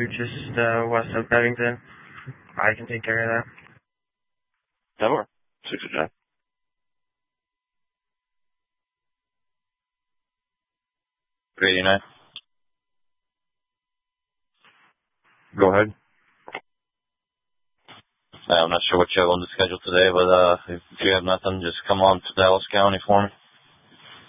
just west of Bevington. I can take care of that. That'll work. 6 of Jack. 389. Go ahead. I'm not sure what you have on the schedule today, but if you have nothing, just come on to Dallas County for me.